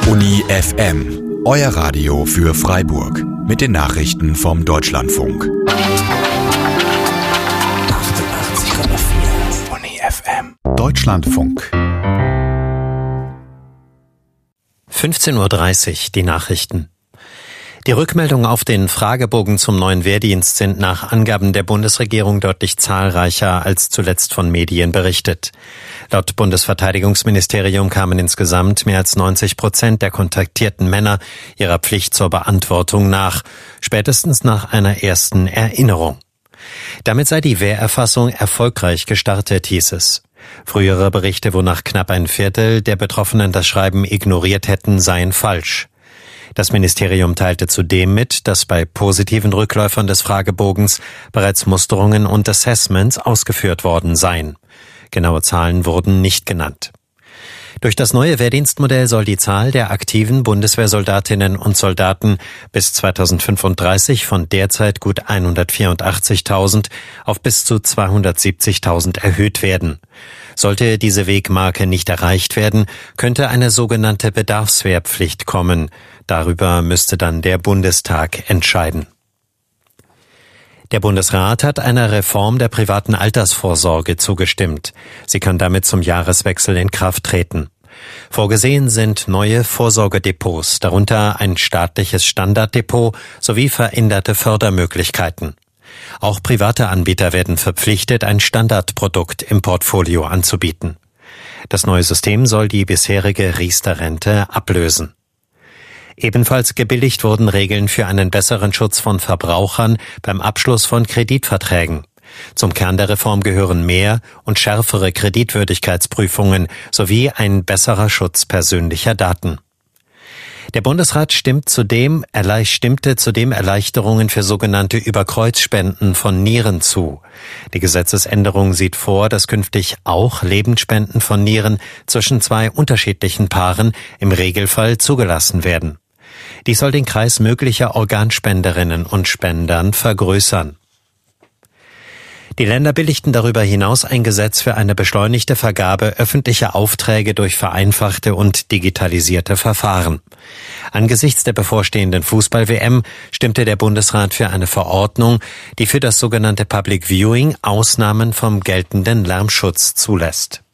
Uni FM, euer Radio für Freiburg. Mit den Nachrichten vom Deutschlandfunk. 88,4 Uni FM. Deutschlandfunk. 15:30 Uhr, die Nachrichten. Die Rückmeldungen auf den Fragebogen zum neuen Wehrdienst sind nach Angaben der Bundesregierung deutlich zahlreicher als zuletzt von Medien berichtet. Laut Bundesverteidigungsministerium kamen insgesamt mehr als 90% der kontaktierten Männer ihrer Pflicht zur Beantwortung nach, spätestens nach einer ersten Erinnerung. Damit sei die Wehrerfassung erfolgreich gestartet, hieß es. Frühere Berichte, wonach knapp ein Viertel der Betroffenen das Schreiben ignoriert hätten, seien falsch. Das Ministerium teilte zudem mit, dass bei positiven Rückläufern des Fragebogens bereits Musterungen und Assessments ausgeführt worden seien. Genaue Zahlen wurden nicht genannt. Durch das neue Wehrdienstmodell soll die Zahl der aktiven Bundeswehrsoldatinnen und Soldaten bis 2035 von derzeit gut 184.000 auf bis zu 270.000 erhöht werden. Sollte diese Wegmarke nicht erreicht werden, könnte eine sogenannte Bedarfswehrpflicht kommen. Darüber müsste dann der Bundestag entscheiden. Der Bundesrat hat einer Reform der privaten Altersvorsorge zugestimmt. Sie kann damit zum Jahreswechsel in Kraft treten. Vorgesehen sind neue Vorsorgedepots, darunter ein staatliches Standarddepot sowie veränderte Fördermöglichkeiten. Auch private Anbieter werden verpflichtet, ein Standardprodukt im Portfolio anzubieten. Das neue System soll die bisherige Riester-Rente ablösen. Ebenfalls gebilligt wurden Regeln für einen besseren Schutz von Verbrauchern beim Abschluss von Kreditverträgen. Zum Kern der Reform gehören mehr und schärfere Kreditwürdigkeitsprüfungen sowie ein besserer Schutz persönlicher Daten. Der Bundesrat stimmte zudem Erleichterungen für sogenannte Überkreuzspenden von Nieren zu. Die Gesetzesänderung sieht vor, dass künftig auch Lebensspenden von Nieren zwischen zwei unterschiedlichen Paaren im Regelfall zugelassen werden. Dies soll den Kreis möglicher Organspenderinnen und Spendern vergrößern. Die Länder billigten darüber hinaus ein Gesetz für eine beschleunigte Vergabe öffentlicher Aufträge durch vereinfachte und digitalisierte Verfahren. Angesichts der bevorstehenden Fußball-WM stimmte der Bundesrat für eine Verordnung, die für das sogenannte Public Viewing Ausnahmen vom geltenden Lärmschutz zulässt.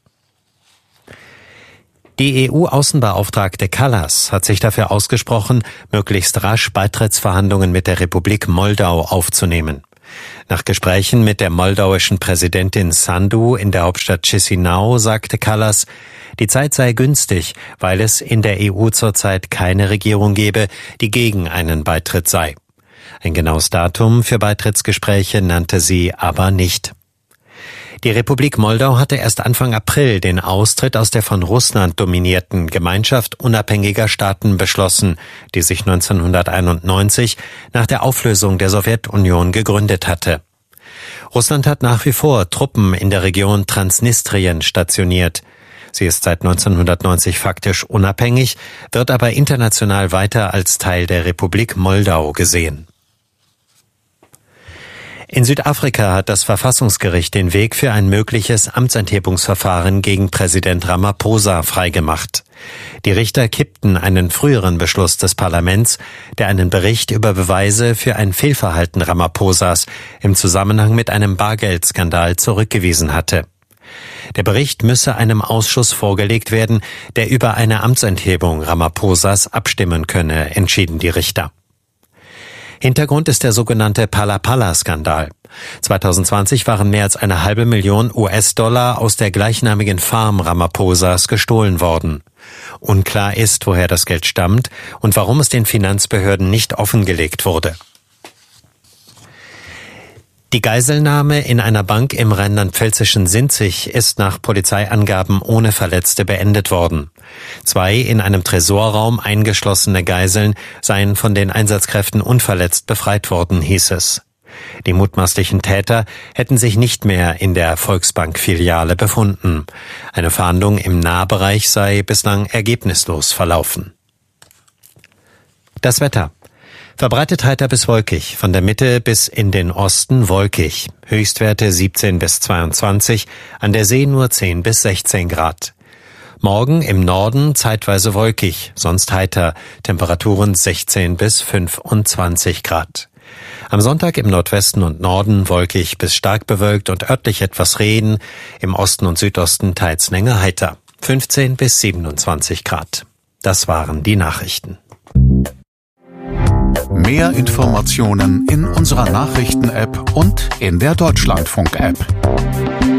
Die EU-Außenbeauftragte Kallas hat sich dafür ausgesprochen, möglichst rasch Beitrittsverhandlungen mit der Republik Moldau aufzunehmen. Nach Gesprächen mit der moldauischen Präsidentin Sandu in der Hauptstadt Chisinau sagte Kallas, die Zeit sei günstig, weil es in der EU zurzeit keine Regierung gebe, die gegen einen Beitritt sei. Ein genaues Datum für Beitrittsgespräche nannte sie aber nicht. Die Republik Moldau hatte erst Anfang April den Austritt aus der von Russland dominierten Gemeinschaft unabhängiger Staaten beschlossen, die sich 1991 nach der Auflösung der Sowjetunion gegründet hatte. Russland hat nach wie vor Truppen in der Region Transnistrien stationiert. Sie ist seit 1990 faktisch unabhängig, wird aber international weiter als Teil der Republik Moldau gesehen. In Südafrika hat das Verfassungsgericht den Weg für ein mögliches Amtsenthebungsverfahren gegen Präsident Ramaphosa freigemacht. Die Richter kippten einen früheren Beschluss des Parlaments, der einen Bericht über Beweise für ein Fehlverhalten Ramaphosas im Zusammenhang mit einem Bargeldskandal zurückgewiesen hatte. Der Bericht müsse einem Ausschuss vorgelegt werden, der über eine Amtsenthebung Ramaphosas abstimmen könne, entschieden die Richter. Hintergrund ist der sogenannte Phala-Phala-Skandal. 2020 waren mehr als 500.000 US-Dollar aus der gleichnamigen Farm Ramaphosas gestohlen worden. Unklar ist, woher das Geld stammt und warum es den Finanzbehörden nicht offengelegt wurde. Die Geiselnahme in einer Bank im rheinland-pfälzischen Sinzig ist nach Polizeiangaben ohne Verletzte beendet worden. 2 in einem Tresorraum eingeschlossene Geiseln seien von den Einsatzkräften unverletzt befreit worden, hieß es. Die mutmaßlichen Täter hätten sich nicht mehr in der Volksbank-Filiale befunden. Eine Fahndung im Nahbereich sei bislang ergebnislos verlaufen. Das Wetter. Verbreitet heiter bis wolkig, von der Mitte bis in den Osten wolkig. Höchstwerte 17 bis 22, an der See nur 10 bis 16 Grad. Morgen im Norden zeitweise wolkig, sonst heiter, Temperaturen 16 bis 25 Grad. Am Sonntag im Nordwesten und Norden wolkig bis stark bewölkt und örtlich etwas Regen, im Osten und Südosten teils länger heiter, 15 bis 27 Grad. Das waren die Nachrichten. Mehr Informationen in unserer Nachrichten-App und in der Deutschlandfunk-App.